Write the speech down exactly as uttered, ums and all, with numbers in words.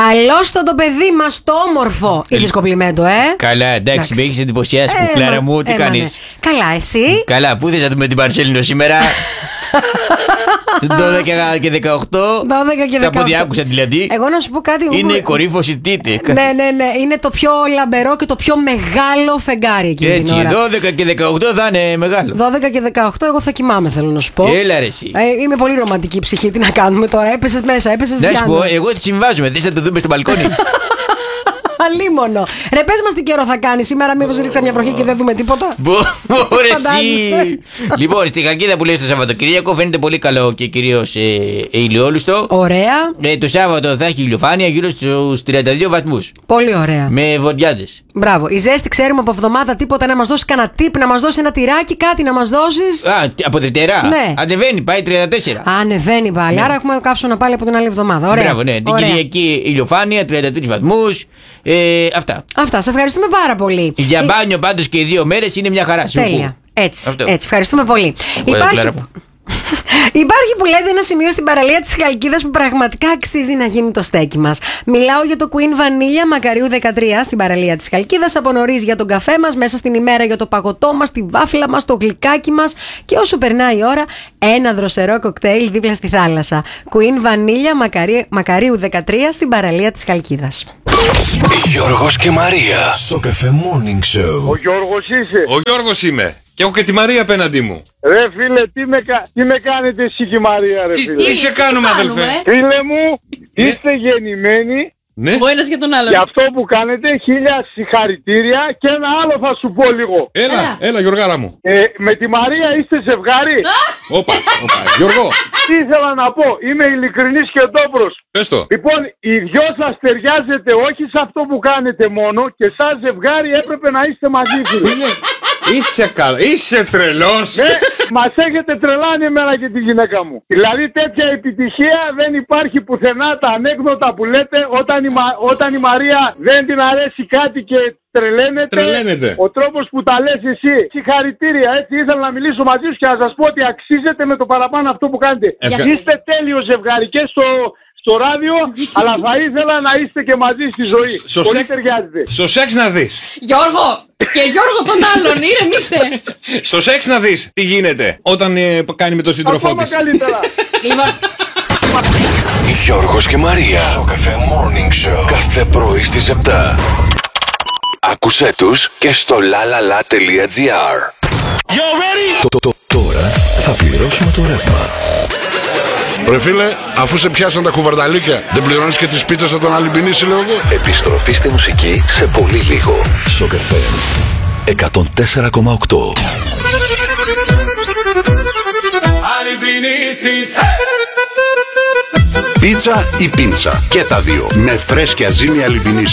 Καλώς το το παιδί μας το όμορφο. Είδες κομπλιμέντο, ε. Καλά, εντάξει, με έχεις εντυπωσιάσει που Κλάρα μου, τι κάνεις? Καλά, εσύ? Καλά, πού θες να δούμε την Παρσέλινο σήμερα? δώδεκα και δεκαοκτώ. δώδεκα και δεκαοκτώ. Από ό,τι άκουσα δηλαδή. Εγώ να σου πω κάτι. Είναι η κορύφωση τίτη. Ναι, ναι, ναι. Είναι το πιο λαμπερό και το πιο μεγάλο φεγγάρι εκεί. Έτσι, δώδεκα και δεκαοκτώ θα είναι μεγάλο. δώδεκα και δεκαοκτώ, εγώ θα κοιμάμαι, θέλω να σου πω. Έλα ρε εσύ. Ε, είμαι πολύ ρομαντική ψυχή. Τι να κάνουμε τώρα? Έπεσες μέσα, έπεσες να σου πω, εγώ τη συμβάζουμε. Θες να το δούμε στο μπαλκόνι? Αλίμονο. Ρε, πες μας τι καιρό θα κάνει σήμερα, μήπως ρίξα μια βροχή και δεν δούμε τίποτα? Μπορεί εσύ. Λοιπόν, στη Χαλκίδα που λέει το Σαββατοκύριακο φαίνεται πολύ καλό και κυρίως ε, ηλιόλουστο. Ωραία. Ε, το Σάββατο θα έχει ηλιοφάνεια γύρω στους τριάντα δύο βαθμούς. Πολύ ωραία. Με βοριάδες. Μπράβο. Η ζέστη ξέρουμε από εβδομάδα τίποτα, να μας δώσει κανένα tip, να μας δώσει ένα τυράκι, κάτι να μας δώσεις? Α, από Δευτέρα. Ναι. Ανεβαίνει, πάει τριάντα τέσσερα. Α, ανεβαίνει πάλι. Ναι. Άρα έχουμε καύσωνα πάλι από την άλλη εβδομάδα. Ωραία. Μπράβο, ναι. Την ωραία. Κυριακή ηλιοφάνεια, τριάντα τρεις βαθμούς. Ε, αυτά. Αυτά. Σε ευχαριστούμε πάρα πολύ. Για μπάνιο πάντως και οι δύο μέρες είναι μια χαρά. Τέλεια. Έτσι, αυτό. έτσι. Ευχαριστούμε πολύ. Ωραία, Υπάρχει... Υπάρχει που λέτε ένα σημείο στην παραλία της Χαλκίδας που πραγματικά αξίζει να γίνει το στέκι μας. Μιλάω για το Queen Vanilla Μακαρίου δεκατρία στην παραλία της Χαλκίδας. Από νωρίς για τον καφέ μας, μέσα στην ημέρα για το παγωτό μας, τη βάφλα μας, το γλυκάκι μας και όσο περνάει η ώρα, ένα δροσερό κοκτέιλ δίπλα στη θάλασσα. Queen Vanilla Μακαρί... Μακαρίου δεκατρία στην παραλία της Χαλκίδας. Γιώργος και Μαρία. Σοκαφέ Morning Show. Ο Γιώργος είσαι? Ο Γιώργος είμαι. Και έχω και τη Μαρία απέναντί μου. Ρε φίλε, τι με, τι με κάνετε εσύ και η Μαρία, ρε τι, φίλε? Τι σε κάνουμε, αδελφέ? Φίλε μου, είστε γεννημένοι. Ναι. Ο ένας για τον άλλον. Για αυτό που κάνετε, χίλια συγχαρητήρια. Και ένα άλλο θα σου πω λίγο. Έλα, έλα, έλα Γιωργάρα μου. Ε, με τη Μαρία είστε ζευγάρι? Όπα, όπα, Γιώργο. Τι ήθελα να πω, είμαι ειλικρινής και ντόπρος. Πες το. Λοιπόν, οι δυο σας ταιριάζετε όχι σε αυτό που κάνετε μόνο, και σαν ζευγάρι έπρεπε να είστε μαζί, φίλε. Είσαι καλά, είσαι τρελός. Ναι, μας έχετε τρελάνει εμένα και τη γυναίκα μου. Δηλαδή τέτοια επιτυχία δεν υπάρχει πουθενά. Τα ανέκδοτα που λέτε όταν η, Μα... όταν η Μαρία δεν την αρέσει κάτι και τρελαίνεται. Τρελαίνεται. Ο τρόπος που τα λες εσύ. Συγχαρητήρια, έτσι ήθελα να μιλήσω μαζί σου και να σας πω ότι αξίζετε με το παραπάνω αυτό που κάνετε. Ευχα... Είστε τέλειος ζευγάρι και στο... στο ράδιο, αλλά θα ήθελα να είστε και μαζί στη ζωή. Στο Πολύ σεξ... ταιριάζετε. Στο σεξ να δεις. Γιώργο! Και Γιώργο τον άλλον, ήρεμήστε. Στο σεξ να δεις τι γίνεται όταν ε, κάνει με τον σύντροφό της. Ακόμα καλύτερα. Γιώργος και Μαρία. Σοκαφέ Morning Show. Κάθε πρωί στις επτά. Άκουσέ τους και στο lalala.gr. Τώρα θα πληρώσουμε το ρεύμα. Ρε φίλε, αφού σε πιάσαν τα κουβαρνταλίκια, δεν πληρώνεις και τις πίτσες από τον Αλυμπινίση, λέω εγώ? Επιστροφή στη μουσική σε πολύ λίγο. Σοκαφέ εκατόν τέσσερα κόμμα οκτώ. Πίτσα ή πίντσα, και τα δύο, με φρέσκια ζύμη Αλυμπινίση.